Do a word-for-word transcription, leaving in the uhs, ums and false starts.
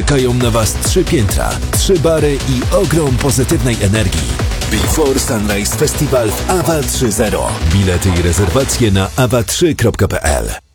Czekają na Was trzy piętra, trzy bary i ogrom pozytywnej energii. Before Sunrise Festival w A W A trzy zero. Bilety i rezerwacje na awa trzy kropka p l.